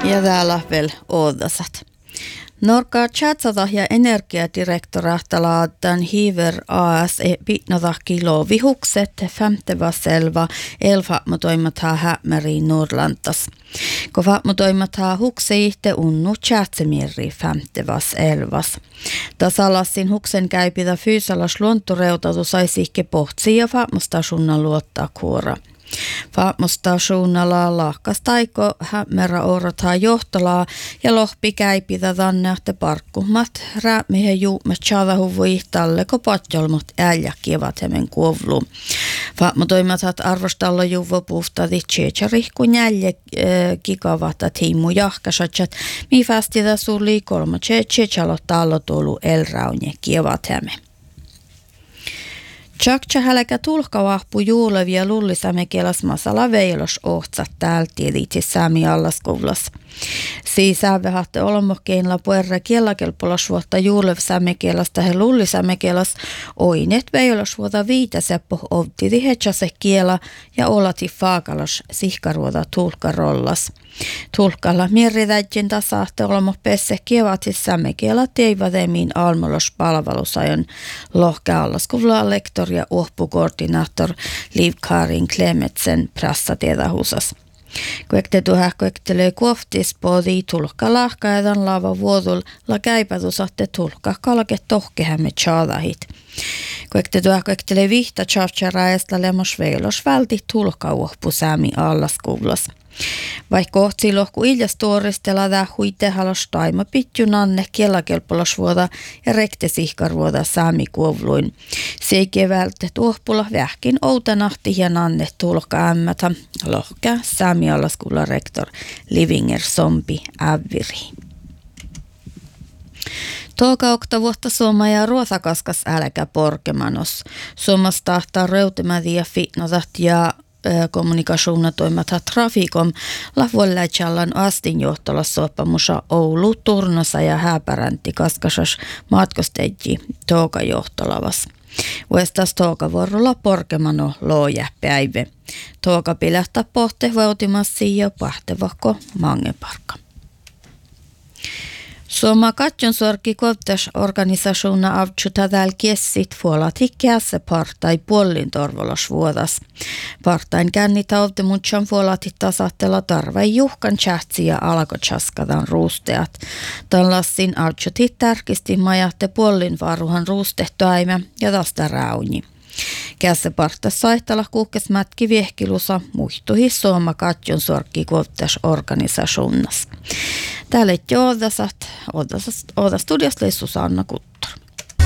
Ja täällä vielä oodasat. Norka chatsata ja energiadirektorahta laatan Hiver AS pitnata kilo vihukset femteva selva elfahmotoimathaa hämmäriin Norlantas. Kun fahmotoimathaa hukse ihte unnu chatsemirri femtevas elvas. Tasalassin huksen käypitä fyysalas luontoreutatu saisikke pohtsi ja fahmostasunnan luottaa kuora. Fahmostasunalla lahkas taiko hämärä orothaa johtalaa ja lohpi käipitä tannehte parkkumat räämihe juumet chadahuvu ihtalle ko patjolmot äljä kivat hemen kuovlu. Fahmotoimathat arvostalla juvo puhtadi tseetsarihku nälje kikavata tiimu jahkasatjat mi fastida suli kolma tseetsalottaa allotolu elraunje kivat heme. Tjakcha hälkä tulkavahpu juulevia lullisämekielas masala veilos ohtsat täälti liitsi säämi allaskuvlas. Siisävähätte olmokkeinla puerra kielakelpolas vuotta juulevsämekielasta he lullisämekielas oinet veilos vuota viitaseppo ovtiti hetsase kiela ja olati faakalas sihkaruota tulkarollas. Tulkalla mierritäjin tasahte olmo pesse kievatis sämekiela teivademiin almolos palvelusajon lohka allaskuvla lektor ja uhpukoordinaattor Liv Karin Klemetsen prassatedahusas. Kuekte tuohkoektelee kuoftis podi tulkka lahkaedan lava vuodul la käypätusatte tulkka kalke tohkehämme tjaadahit. Kuekte tuohkoektelee vihta tjavtjaraesta lemos veilos välti tulkka uhpu säämi allaskuvlas. Vaikka ohtsi lohku iljastuoristella tähuite halos taima pitjunanne kielakelpolasvuoda ja rekte sihkarvuoda saami kuovluin. Seike välte tuohpula vähkin outanahti ja nanne tulka ämmätä lohka saami allaskulla rektor Livinger Sompi Ävviri. Toka oktavuotta Suoma ja ruotsakaskas älkä porkemanos. Suomas tahtaa reutemädi ja fitnotat ja kommunikationer toimatha trafikom lavuollajallan astinjohtola sopamusa Oulu, Turnosa ja Hääpäränti kaskasas matkosteji toka johtolavas. Vuestas toka vuorolla porkemano looja päivä. Toka pilähtä pohte vautimassa ja pahtevakko mangeparkka. Suoma katjonsorki koulutusorganisaationa avtsuta täällä kessit vuolati kässä partai puolin torvolas vuodas. Partain kännitä olti muutsan vuolati tasahtella tarvai juhkan tsähtsi ja alkotsaskadan ruusteat. Tällaisin avtsutit tärkisti majatte puolin varuhan ruustehtoaime ja tästä rauni. Kässä partas saihtala kuukes mätki viehkilusa muistuhi Suoma katjonsorki koulutusorganisaationas. Täällä ei odasat studiasta Susanna Kuttu.